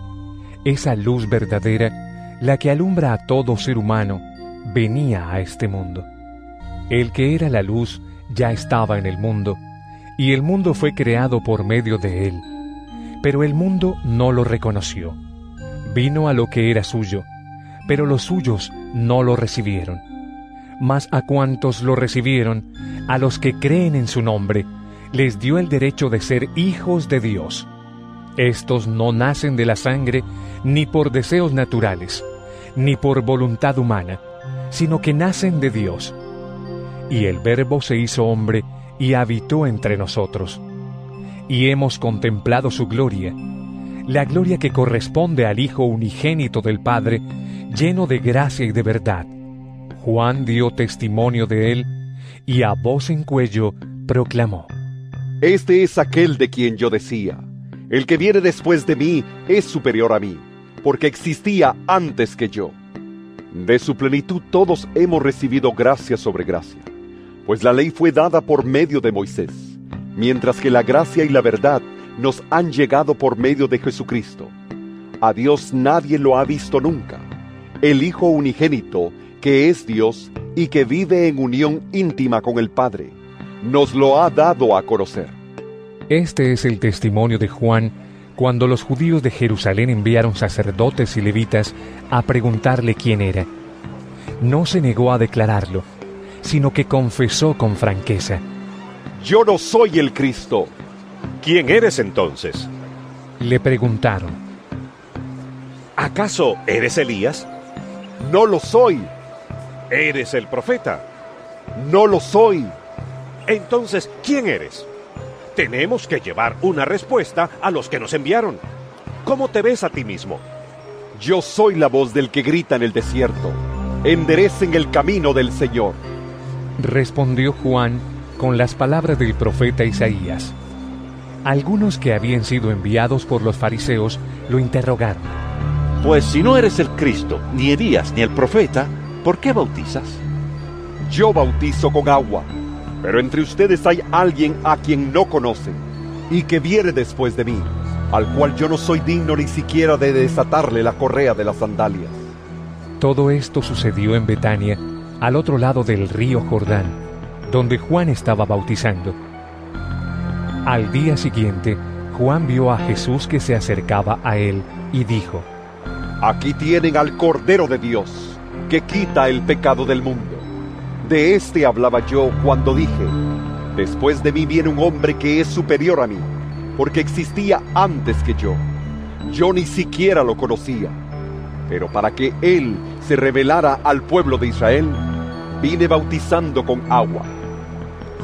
Esa luz verdadera, la que alumbra a todo ser humano, venía a este mundo. El que era la luz ya estaba en el mundo, y el mundo fue creado por medio de él. Pero el mundo no lo reconoció. Vino a lo que era suyo, pero los suyos no lo recibieron. Mas a cuantos lo recibieron, a los que creen en su nombre, les dio el derecho de ser hijos de Dios. Estos no nacen de la sangre, ni por deseos naturales, ni por voluntad humana, sino que nacen de Dios. Y el Verbo se hizo hombre y habitó entre nosotros. Y hemos contemplado su gloria, la gloria que corresponde al Hijo unigénito del Padre, lleno de gracia y de verdad. Juan dio testimonio de él, y a voz en cuello proclamó: Este es aquel de quien yo decía, el que viene después de mí es superior a mí, porque existía antes que yo. De su plenitud todos hemos recibido gracia sobre gracia, pues la ley fue dada por medio de Moisés, mientras que la gracia y la verdad nos han llegado por medio de Jesucristo. A Dios nadie lo ha visto nunca. El Hijo unigénito, que es Dios y que vive en unión íntima con el Padre, nos lo ha dado a conocer. Este es el testimonio de Juan cuando los judíos de Jerusalén enviaron sacerdotes y levitas a preguntarle quién era. No se negó a declararlo, sino que confesó con franqueza: Yo no soy el Cristo. ¿Quién eres entonces? Le preguntaron: ¿Acaso eres Elías? No lo soy. ¿Eres el profeta? No lo soy. Entonces, ¿quién eres? Tenemos que llevar una respuesta a los que nos enviaron. ¿Cómo te ves a ti mismo? Yo soy la voz del que grita en el desierto: enderecen el camino del Señor. Respondió Juan con las palabras del profeta Isaías. Algunos que habían sido enviados por los fariseos lo interrogaron: Pues si no eres el Cristo, ni Elías, ni el profeta, ¿por qué bautizas? Yo bautizo con agua, pero entre ustedes hay alguien a quien no conocen, y que viene después de mí, al cual yo no soy digno ni siquiera de desatarle la correa de las sandalias. Todo esto sucedió en Betania, al otro lado del río Jordán, donde Juan estaba bautizando. Al día siguiente, Juan vio a Jesús que se acercaba a él y dijo: Aquí tienen al Cordero de Dios, que quita el pecado del mundo. De este hablaba yo cuando dije: después de mí viene un hombre que es superior a mí, porque existía antes que yo. Yo ni siquiera lo conocía, pero para que él se revelara al pueblo de Israel, vine bautizando con agua.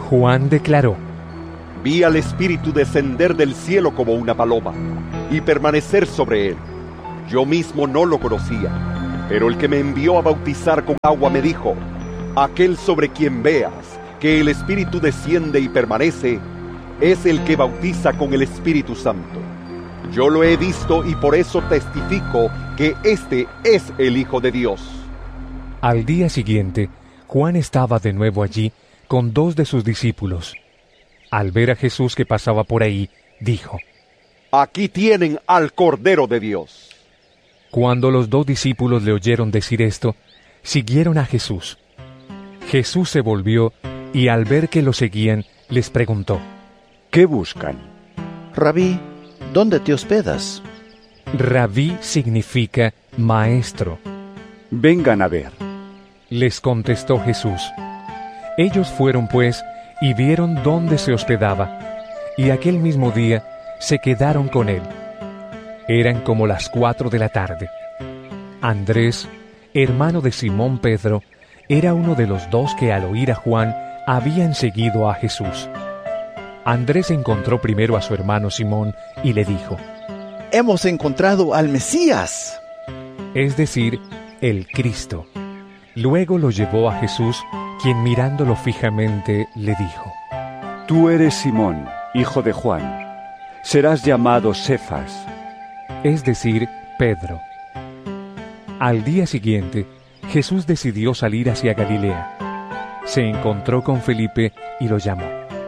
Juan declaró: Vi al Espíritu descender del cielo como una paloma y permanecer sobre él. Yo mismo no lo conocía, pero el que me envió a bautizar con agua me dijo: aquel sobre quien veas que el Espíritu desciende y permanece, es el que bautiza con el Espíritu Santo. Yo lo he visto y por eso testifico que este es el Hijo de Dios. Al día siguiente, Juan estaba de nuevo allí con dos de sus discípulos. Al ver a Jesús que pasaba por ahí, dijo: Aquí tienen al Cordero de Dios. Cuando los dos discípulos le oyeron decir esto, siguieron a Jesús. Jesús se volvió y al ver que lo seguían, les preguntó: ¿Qué buscan? Rabí, ¿dónde te hospedas? Rabí significa maestro. Vengan a ver. Les contestó Jesús. Ellos fueron pues y vieron dónde se hospedaba, y aquel mismo día se quedaron con él. Eran como las cuatro de la tarde. Andrés, hermano de Simón Pedro, era uno de los dos que al oír a Juan habían seguido a Jesús. Andrés encontró primero a su hermano Simón y le dijo: Hemos encontrado al Mesías, es decir, el Cristo. Luego lo llevó a Jesús, quien mirándolo fijamente le dijo: Tú eres Simón, hijo de Juan. Serás llamado Cefas, es decir, Pedro. Al día siguiente, Jesús decidió salir hacia Galilea. Se encontró con Felipe y lo llamó.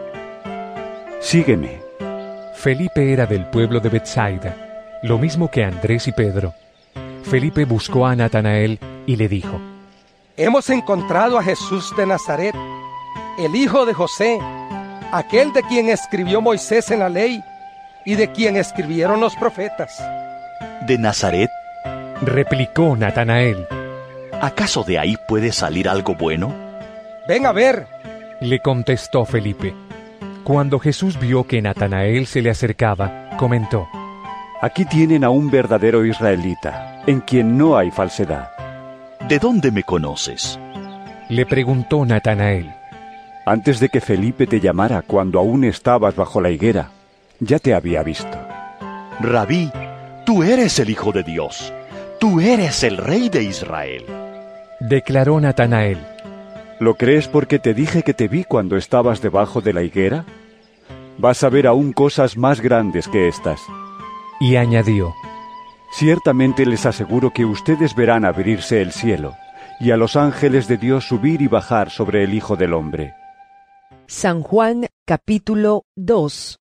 Sígueme. Felipe era del pueblo de Betsaida, lo mismo que Andrés y Pedro. Felipe buscó a Natanael y le dijo: Hemos encontrado a Jesús de Nazaret, el hijo de José, aquel de quien escribió Moisés en la ley y de quien escribieron los profetas. ¿De Nazaret? Replicó Natanael. ¿Acaso de ahí puede salir algo bueno? Ven a ver, le contestó Felipe. Cuando Jesús vio que Natanael se le acercaba, comentó: Aquí tienen a un verdadero israelita, en quien no hay falsedad. ¿De dónde me conoces? Le preguntó Natanael. Antes de que Felipe te llamara cuando aún estabas bajo la higuera, ya te había visto. Rabí, tú eres el Hijo de Dios. Tú eres el Rey de Israel. Declaró Natanael. ¿Lo crees porque te dije que te vi cuando estabas debajo de la higuera? Vas a ver aún cosas más grandes que estas. Y añadió: Ciertamente les aseguro que ustedes verán abrirse el cielo, y a los ángeles de Dios subir y bajar sobre el Hijo del Hombre. San Juan capítulo dos.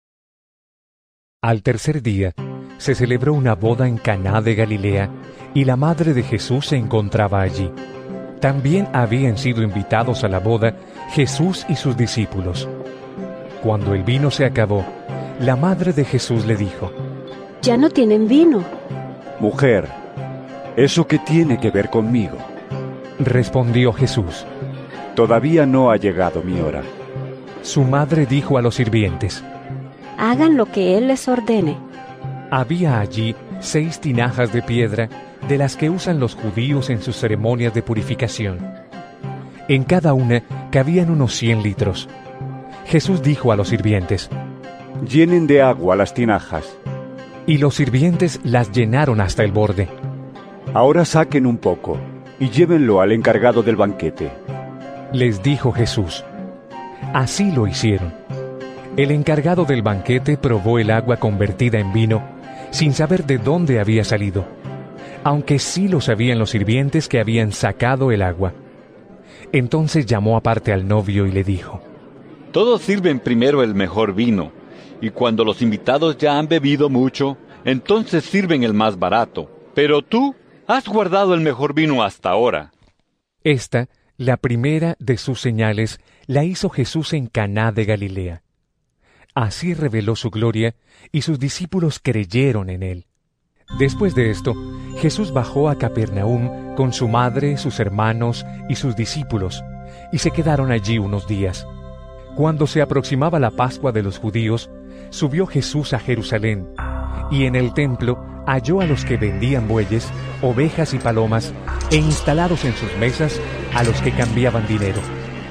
Al tercer día, se celebró una boda en Caná de Galilea, y la madre de Jesús se encontraba allí. También habían sido invitados a la boda Jesús y sus discípulos. Cuando el vino se acabó, la madre de Jesús le dijo: Ya no tienen vino. Mujer, ¿eso qué tiene que ver conmigo? Respondió Jesús: Todavía no ha llegado mi hora. Su madre dijo a los sirvientes: Hagan lo que él les ordene. Había allí seis tinajas de piedra, de las que usan los judíos en sus ceremonias de purificación. En cada una cabían unos cien litros. Jesús dijo a los sirvientes: Llenen de agua las tinajas. Y los sirvientes las llenaron hasta el borde. Ahora saquen un poco y llévenlo al encargado del banquete. Les dijo Jesús. Así lo hicieron. El encargado del banquete probó el agua convertida en vino, sin saber de dónde había salido, aunque sí lo sabían los sirvientes que habían sacado el agua. Entonces llamó aparte al novio y le dijo: Todos sirven primero el mejor vino, y cuando los invitados ya han bebido mucho, entonces sirven el más barato. Pero tú has guardado el mejor vino hasta ahora. Esta, la primera de sus señales, la hizo Jesús en Caná de Galilea. Así reveló su gloria, y sus discípulos creyeron en él. Después de esto, Jesús bajó a Capernaum con su madre, sus hermanos y sus discípulos, y se quedaron allí unos días. Cuando se aproximaba la Pascua de los judíos, subió Jesús a Jerusalén, y en el templo halló a los que vendían bueyes, ovejas y palomas, e instalados en sus mesas a los que cambiaban dinero.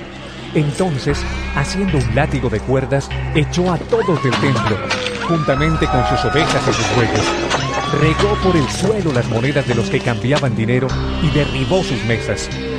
Entonces, haciendo un látigo de cuerdas, echó a todos del templo, juntamente con sus ovejas y sus bueyes. Regó por el suelo las monedas de los que cambiaban dinero y derribó sus mesas.